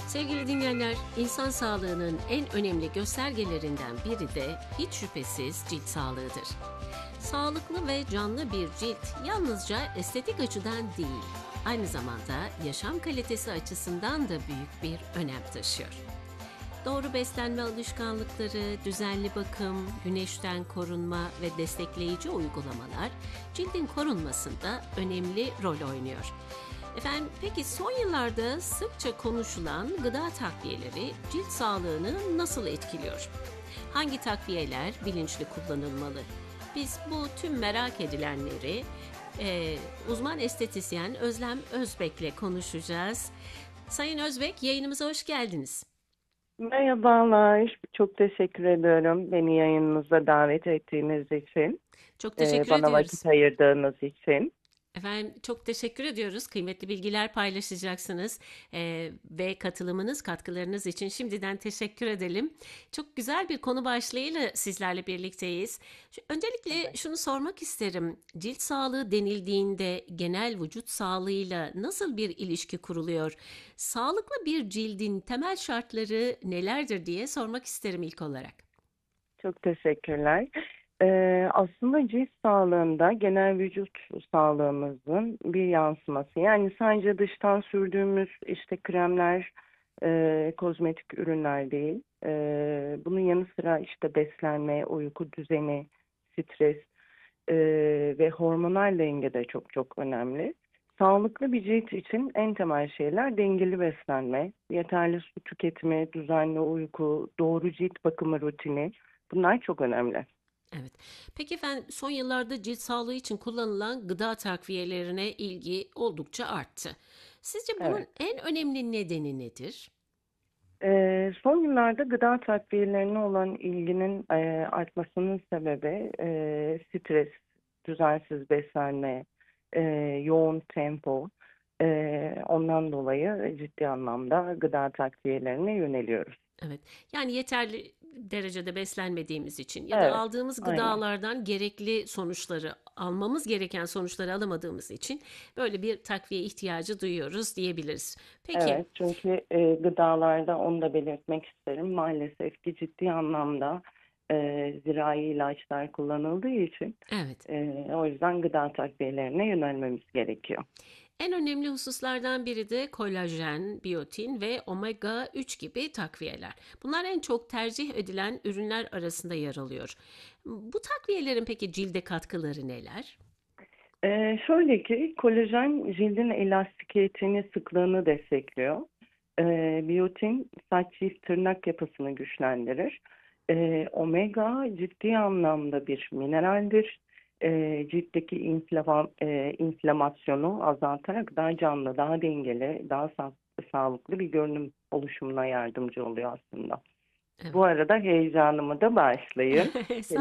Sevgili dinleyenler, insan sağlığının en önemli göstergelerinden biri de hiç şüphesiz cilt sağlığıdır. Sağlıklı ve canlı bir cilt yalnızca estetik açıdan değil, aynı zamanda yaşam kalitesi açısından da büyük bir önem taşıyor. Doğru beslenme alışkanlıkları, düzenli bakım, güneşten korunma ve destekleyici uygulamalar cildin korunmasında önemli rol oynuyor. Efendim, peki son yıllarda sıkça konuşulan gıda takviyeleri cilt sağlığını nasıl etkiliyor? Hangi takviyeler bilinçli kullanılmalı? Biz bu tüm merak edilenleri uzman estetisyen Özlem Özbek'le konuşacağız. Sayın Özbek, yayınımıza hoş geldiniz. Merhabalar, çok teşekkür ediyorum beni yayınınıza davet ettiğiniz için, Çok teşekkür bana vakit ediyoruz. ayırdığınız için. Efendim, çok teşekkür ediyoruz. Kıymetli bilgiler paylaşacaksınız. Ve katılımınız, katkılarınız için şimdiden teşekkür edelim. Çok güzel bir konu başlığıyla sizlerle birlikteyiz. Öncelikle Evet. şunu sormak isterim. Cilt sağlığı denildiğinde genel vücut sağlığıyla nasıl bir ilişki kuruluyor? Sağlıklı bir cildin temel şartları nelerdir diye sormak isterim ilk olarak. Çok teşekkürler. Aslında cilt sağlığında genel vücut sağlığımızın bir yansıması. Yani sadece dıştan sürdüğümüz işte kremler, kozmetik ürünler değil. Bunun yanı sıra işte beslenme, uyku düzeni, stres, ve hormonal denge de çok çok önemli. Sağlıklı bir cilt için en temel şeyler dengeli beslenme, yeterli su tüketimi, düzenli uyku, doğru cilt bakımı rutini. Bunlar çok önemli. Evet. Peki efendim, son yıllarda cilt sağlığı için kullanılan gıda takviyelerine ilgi oldukça arttı. Sizce bunun Evet. en önemli nedeni nedir? Son yıllarda gıda takviyelerine olan ilginin artmasının sebebi stres, düzensiz beslenme, e, yoğun tempo. Ondan dolayı ciddi anlamda gıda takviyelerine yöneliyoruz. Evet. Yani yeterli derecede beslenmediğimiz için ya da Evet, aldığımız aynen. gıdalardan gerekli sonuçları, almamız gereken sonuçları alamadığımız için böyle bir takviye ihtiyacı duyuyoruz diyebiliriz. Peki, Evet, çünkü gıdalarda onu da belirtmek isterim. Maalesef ki ciddi anlamda zirai ilaçlar kullanıldığı için evet. o yüzden gıda takviyelerine yönelmemiz gerekiyor. En önemli hususlardan biri de kolajen, biyotin ve omega 3 gibi takviyeler. Bunlar en çok tercih edilen ürünler arasında yer alıyor. Bu takviyelerin peki cilde katkıları neler? Şöyle ki kolajen cildin elastikiyetini, sıklığını destekliyor. Biyotin saç, cilt, tırnak yapısını güçlendirir. Omega ciddi anlamda bir mineraldir. Ciltteki inflamasyonu azaltarak daha canlı, daha dengeli, daha sağlıklı bir görünüm oluşumuna yardımcı oluyor aslında. Bu Evet. arada heyecanımı da bağışlayın.